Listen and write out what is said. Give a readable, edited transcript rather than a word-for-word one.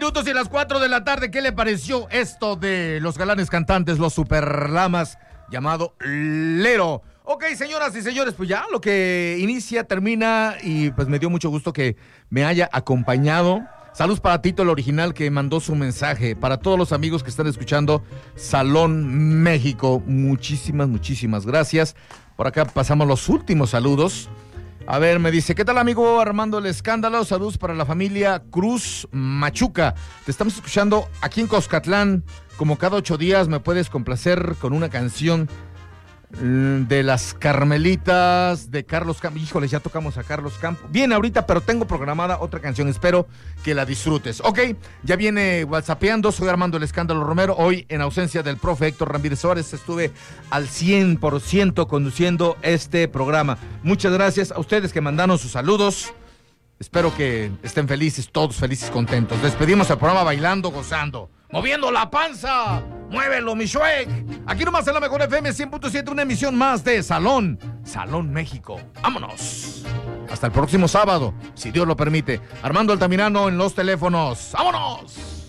minutos y las 4 de la tarde. ¿Qué le pareció esto de los galanes cantantes, los superlamas, llamado Lero? Ok, señoras y señores, pues ya lo que inicia, termina, y pues me dio mucho gusto que me haya acompañado. Saludos para Tito, el original, que mandó su mensaje. Para todos los amigos que están escuchando Salón México, muchísimas gracias. Por acá pasamos los últimos saludos. A ver, me dice, ¿qué tal, amigo Armando el Escándalo? Saludos para la familia Cruz Machuca. Te estamos escuchando aquí en Coscatlán. Como cada 8 días me puedes complacer con una canción de las Carmelitas de Carlos Campos. Híjoles, ya tocamos a Carlos Campos. Viene ahorita, pero tengo programada otra canción. Espero que la disfrutes. Ok, ya viene WhatsAppeando. Soy Armando el Escándalo Romero. Hoy, en ausencia del profe Héctor Ramírez Suárez, estuve al 100% conduciendo este programa. Muchas gracias a ustedes que mandaron sus saludos. Espero que estén felices, todos felices, contentos. Despedimos el programa bailando, gozando, moviendo la panza. Muévelo, mi Shrek. Aquí nomás en la Mejor FM 100.7, una emisión más de Salón México. ¡Vámonos! Hasta el próximo sábado, si Dios lo permite. Armando Altamirano en los teléfonos. ¡Vámonos!